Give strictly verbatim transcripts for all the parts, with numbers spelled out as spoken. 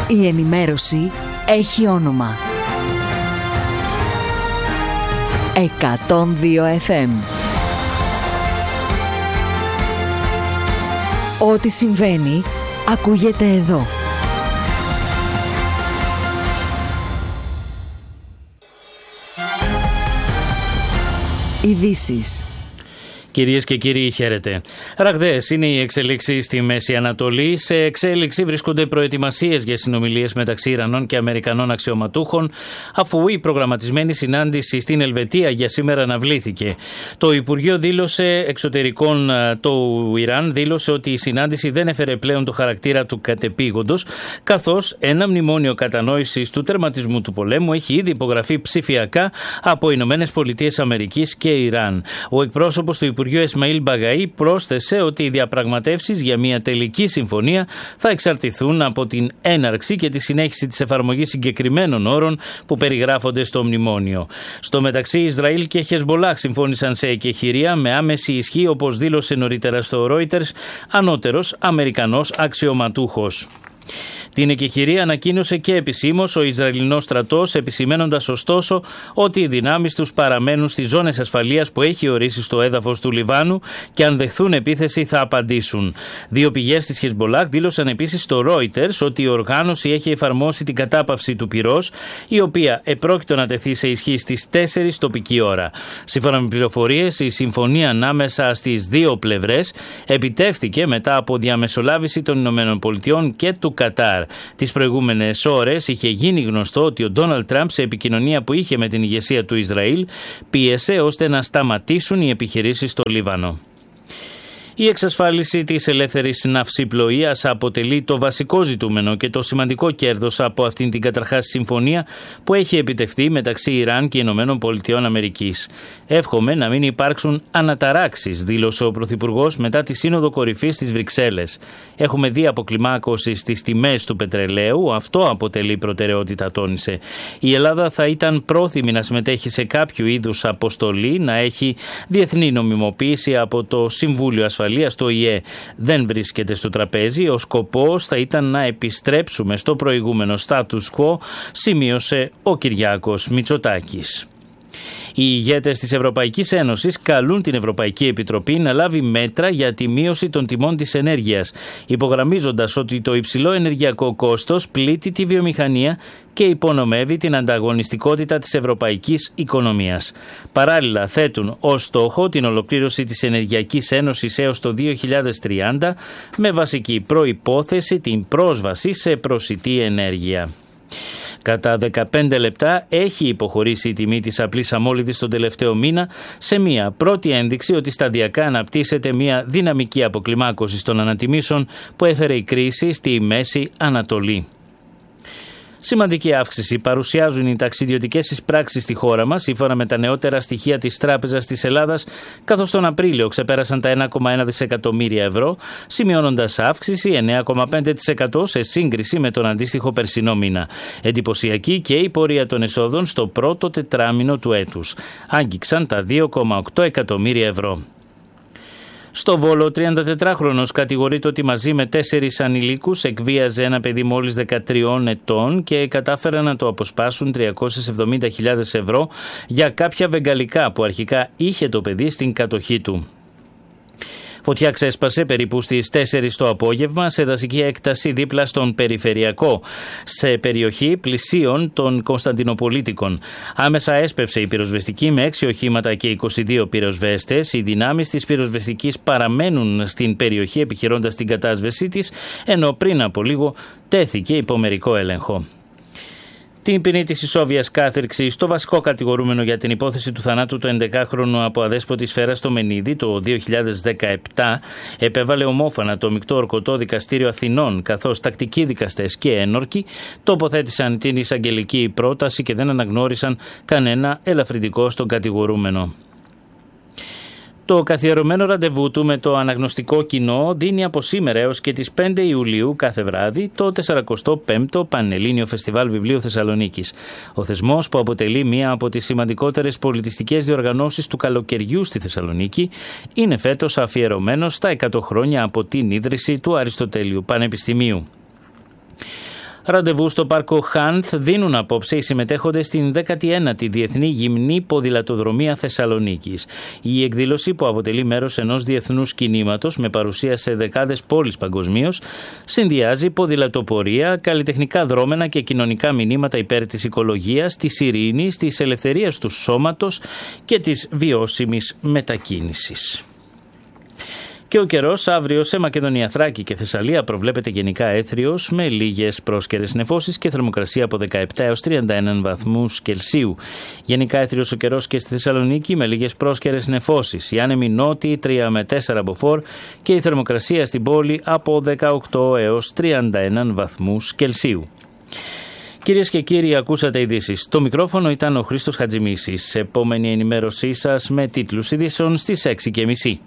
Η ενημέρωση έχει όνομα. εκατόν δύο εφ εμ. Ό,τι συμβαίνει, ακούγεται εδώ. Ειδήσεις. Κυρίες και κύριοι, χαίρετε. Ραγδαίες είναι οι εξελίξεις στη Μέση Ανατολή. Σε εξέλιξη βρίσκονται προετοιμασίες για συνομιλίες μεταξύ Ιρανών και Αμερικανών αξιωματούχων, αφού η προγραμματισμένη συνάντηση στην Ελβετία για σήμερα αναβλήθηκε. Το Υπουργείο δήλωσε Εξωτερικών του Ιράν δήλωσε ότι η συνάντηση δεν έφερε πλέον το χαρακτήρα του κατεπήγοντος, καθώς ένα μνημόνιο κατανόησης του τερματισμού του πολέμου έχει ήδη υπογραφεί ψηφιακά από Ηνωμένες Πολιτείες Αμερικής και Ιράν. Ο εκπρόσωπος του Υπουργείου Ισμαήλ Μπαγαή πρόσθεσε ότι οι διαπραγματεύσεις για μια τελική συμφωνία θα εξαρτηθούν από την έναρξη και τη συνέχιση της εφαρμογής συγκεκριμένων όρων που περιγράφονται στο μνημόνιο. Στο μεταξύ, Ισραήλ και Χεσμολάχ συμφώνησαν σε εκεχηρία με άμεση ισχύ, όπως δήλωσε νωρίτερα στο Reuters ανώτερος Αμερικανός αξιωματούχος. Την εκεχηρία ανακοίνωσε και επισήμως ο Ισραηλινός στρατός, επισημένοντας ωστόσο ότι οι δυνάμεις τους παραμένουν στις ζώνες ασφαλείας που έχει ορίσει στο έδαφος του Λιβάνου και αν δεχθούν επίθεση θα απαντήσουν. Δύο πηγές της Χεσμολάχ δήλωσαν επίσης στο Reuters ότι η οργάνωση έχει εφαρμόσει την κατάπαυση του πυρός, η οποία επρόκειτο να τεθεί σε ισχύ στις τέσσερις τοπική ώρα. Σύμφωνα με πληροφορίες, η συμφωνία ανάμεσα στις δύο πλευρές επιτεύχθηκε μετά από διαμεσολάβηση των ΗΠΑ και του Κατάρ. Τις προηγούμενες ώρες είχε γίνει γνωστό ότι ο Ντόναλντ Τραμπ, σε επικοινωνία που είχε με την ηγεσία του Ισραήλ, πίεσε ώστε να σταματήσουν οι επιχειρήσεις στο Λίβανο. Η εξασφάλιση της ελεύθερης ναυσιπλοείας αποτελεί το βασικό ζητούμενο και το σημαντικό κέρδος από αυτήν την καταρχάς συμφωνία που έχει επιτευχθεί μεταξύ Ιράν και Ηνωμένων Πολιτειών Αμερικής. Εύχομαι να μην υπάρξουν αναταράξεις, δήλωσε ο Πρωθυπουργός μετά τη Σύνοδο Κορυφής στις Βρυξέλλες. Έχουμε δει αποκλιμάκωση στις τιμές του πετρελαίου, αυτό αποτελεί προτεραιότητα, τόνισε. Η Ελλάδα θα ήταν πρόθυμη να συμμετέχει σε κάποιο είδους αποστολή, να έχει διεθνή νομιμοποίηση από το Συμβούλιο Ασφαλείας. Στο ι ε δεν βρίσκεται στο τραπέζι. Ο σκοπός θα ήταν να επιστρέψουμε στο προηγούμενο status quo, σημείωσε ο Κυριάκος Μητσοτάκης. Οι ηγέτες της Ευρωπαϊκής Ένωσης καλούν την Ευρωπαϊκή Επιτροπή να λάβει μέτρα για τη μείωση των τιμών της ενέργειας, υπογραμμίζοντας ότι το υψηλό ενεργειακό κόστος πλήττει τη βιομηχανία και υπονομεύει την ανταγωνιστικότητα της ευρωπαϊκής οικονομίας. Παράλληλα, θέτουν ως στόχο την ολοκλήρωση της Ενεργειακής Ένωσης έως το δύο χιλιάδες τριάντα, με βασική προϋπόθεση την πρόσβαση σε προσιτή ενέργεια. Κατά δεκαπέντε λεπτά έχει υποχωρήσει η τιμή της απλής αμόλυβδης τον τελευταίο μήνα, σε μια πρώτη ένδειξη ότι σταδιακά αναπτύσσεται μια δυναμική αποκλιμάκωση των ανατιμήσεων που έφερε η κρίση στη Μέση Ανατολή. Σημαντική αύξηση παρουσιάζουν οι ταξιδιωτικές εισπράξεις στη χώρα μας, σύμφωνα με τα νεότερα στοιχεία της Τράπεζας της Ελλάδας, καθώς τον Απρίλιο ξεπέρασαν τα ένα κόμμα ένα δισεκατομμύρια ευρώ, σημειώνοντας αύξηση εννέα κόμμα πέντε τοις εκατό σε σύγκριση με τον αντίστοιχο περσινό μήνα. Εντυπωσιακή και η πορεία των εσόδων στο πρώτο τετράμηνο του έτους. Άγγιξαν τα δύο κόμμα οκτώ εκατομμύρια ευρώ. Στο Βόλο, ο τριαντατετράχρονος κατηγορείται ότι μαζί με τέσσερις ανηλίκους εκβίαζε ένα παιδί μόλις δεκατριών ετών και κατάφεραν να το αποσπάσουν τριακόσιες εβδομήντα χιλιάδες ευρώ για κάποια βεγγαλικά που αρχικά είχε το παιδί στην κατοχή του. Φωτιά ξέσπασε περίπου στις τέσσερις το απόγευμα σε δασική έκταση δίπλα στον Περιφερειακό, σε περιοχή πλησίων των Κωνσταντινοπολίτικων. Άμεσα έσπευσε η πυροσβεστική με έξι οχήματα και είκοσι δύο πυροσβέστες. Οι δυνάμεις της πυροσβεστικής παραμένουν στην περιοχή επιχειρώντας την κατάσβεσή της, ενώ πριν από λίγο τέθηκε υπό μερικό έλεγχο. Την ποινή της ισόβιας κάθυρξης στο βασικό κατηγορούμενο για την υπόθεση του θανάτου του ενδεκάχρονου από αδέσποτη σφαίρα στο Μενίδη το δύο χιλιάδες δεκαεπτά επέβαλε ομόφωνα το Μεικτό Ορκωτό Δικαστήριο Αθηνών, καθώς τακτικοί δικαστές και ένορκοι τοποθέτησαν την εισαγγελική πρόταση και δεν αναγνώρισαν κανένα ελαφρυντικό στον κατηγορούμενο. Το καθιερωμένο ραντεβού του με το αναγνωστικό κοινό δίνει από σήμερα έως και τις πέντε Ιουλίου κάθε βράδυ το σαρανταπέμπτο πέμπτο Πανελλήνιο Φεστιβάλ Βιβλίου Θεσσαλονίκης. Ο θεσμός, που αποτελεί μία από τις σημαντικότερες πολιτιστικές διοργανώσεις του καλοκαιριού στη Θεσσαλονίκη, είναι φέτος αφιερωμένος στα εκατό χρόνια από την ίδρυση του Αριστοτέλειου Πανεπιστημίου. Ραντεβού στο πάρκο Χάνθ δίνουν απόψε οι συμμετέχοντες στην δέκατη ένατη Διεθνή Γυμνή Ποδηλατοδρομία Θεσσαλονίκης. Η εκδήλωση, που αποτελεί μέρος ενός διεθνούς κινήματος με παρουσία σε δεκάδες πόλεις παγκοσμίως, συνδυάζει ποδηλατοπορία, καλλιτεχνικά δρόμενα και κοινωνικά μηνύματα υπέρ της οικολογίας, της ειρήνης, της ελευθερίας του σώματος και της βιώσιμης μετακίνησης. Και ο καιρός αύριο σε Μακεδονία, Θράκη και Θεσσαλία προβλέπεται γενικά έθριος με λίγες πρόσκαιρες νεφώσεις και θερμοκρασία από δεκαεπτά έως τριάντα ένα βαθμούς Κελσίου. Γενικά έθριος ο καιρός και στη Θεσσαλονίκη με λίγες πρόσκαιρες νεφώσεις. Οι άνεμοι νότιοι τρία με τέσσερα μποφόρ και η θερμοκρασία στην πόλη από δεκαοκτώ έως τριάντα ένα βαθμούς Κελσίου. Κυρίες και κύριοι, ακούσατε ειδήσεις. Το μικρόφωνο ήταν ο Χρήστος Χατζημίσης. Επόμενη ενημέρωσή σας με τίτλους ειδήσεων στις έξι και μισή.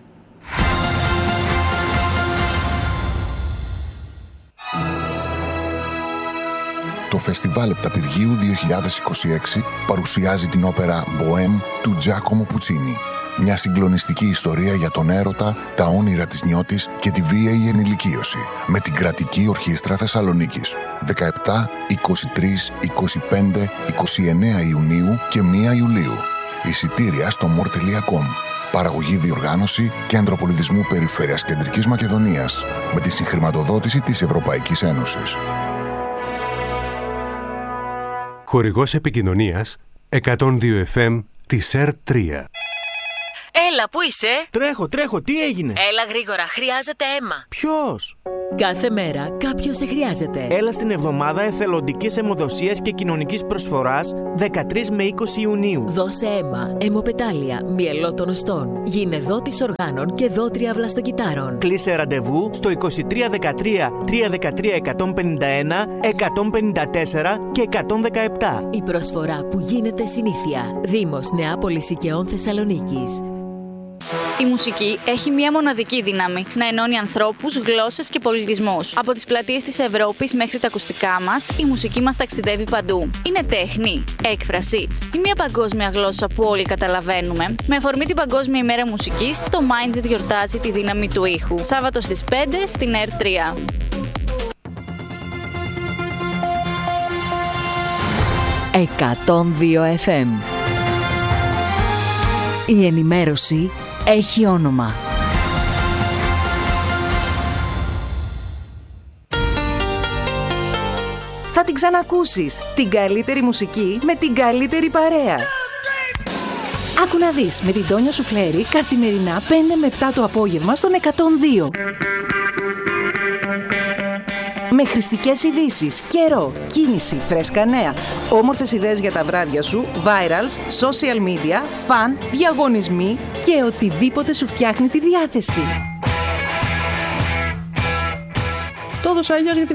Το Φεστιβάλ Επταπηργίου δύο χιλιάδες είκοσι έξι παρουσιάζει την όπερα «Μποέμ» του Τζάκομο Πουτσίνι. Μια συγκλονιστική ιστορία για τον έρωτα, τα όνειρα της νιώτης και τη βίαιη ενηλικίωση. Με την Κρατική Ορχήστρα Θεσσαλονίκης. δεκαεπτά, είκοσι τρία, είκοσι πέντε, είκοσι εννέα Ιουνίου και πρώτη Ιουλίου. Εισιτήρια στο μορ τελεία κομ. Παραγωγή, διοργάνωση Κέντρο Πολιτισμού Περιφέρειας Κεντρικής Μακεδονίας. Με τη συγχρηματοδότηση της Ευρωπαϊκής Ένωσης. Χορηγός επικοινωνίας εκατόν δύο εφ εμ της ΕΡ τρία. Έλα, πού είσαι? Τρέχω, τρέχω, τι έγινε? Έλα γρήγορα, χρειάζεται αίμα. Ποιος? Κάθε μέρα κάποιος σε χρειάζεται. Έλα στην εβδομάδα εθελοντικής αιμοδοσίας και κοινωνικής προσφοράς δεκατρείς με είκοσι Ιουνίου. Δώσε αίμα, αιμοπετάλια, μυελό των οστών, γίνε δότης οργάνων και δότρια βλαστοκυτάρων. Κλείσε ραντεβού στο είκοσι τρία δεκατρία τριακόσια δεκατρία εκατόν πενήντα ένα, εκατόν πενήντα τέσσερα και εκατόν δεκαεπτά. Η προσφορά που γίνεται συνήθεια. Δήμος Νεάπολης Οικαιών Θεσσαλονίκης. Η μουσική έχει μία μοναδική δύναμη να ενώνει ανθρώπους, γλώσσες και πολιτισμούς. Από τις πλατείες της Ευρώπης μέχρι τα ακουστικά μας, η μουσική μας ταξιδεύει παντού. Είναι τέχνη, έκφραση ή μία παγκόσμια γλώσσα που όλοι καταλαβαίνουμε. Με αφορμή την Παγκόσμια ημέρα μουσικής, το Mindset γιορτάζει τη δύναμη του ήχου. Σάββατο στις πέντε στην ΕΡ τρία. εκατόν δύο εφ εμ. Η ενημέρωση έχει όνομα. Θα την ξανακούσεις. Την καλύτερη μουσική με την καλύτερη παρέα. Άκου να δεις με την Τόνια Σουφλέρη καθημερινά πέντε με επτά το απόγευμα στον εκατόν δύο. Με χρηστικές ειδήσεις, καιρό, κίνηση, φρέσκα νέα, όμορφες ιδέες για τα βράδια σου, virals, social media, φαν, διαγωνισμοί και οτιδήποτε σου φτιάχνει τη διάθεση. Το έδωσα αλλιώς γιατί